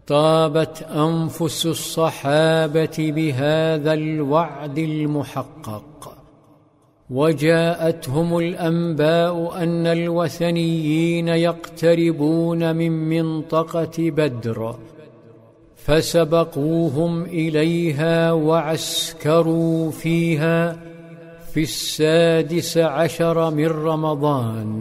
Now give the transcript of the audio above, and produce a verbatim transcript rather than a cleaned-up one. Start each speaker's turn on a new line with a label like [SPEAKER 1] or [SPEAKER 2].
[SPEAKER 1] طابت أنفس الصحابة بهذا الوعد المحقق، وجاءتهم الأنباء أن الوثنيين يقتربون من منطقة بدر، فسبقوهم إليها وعسكروا فيها في السادس عشر من رمضان.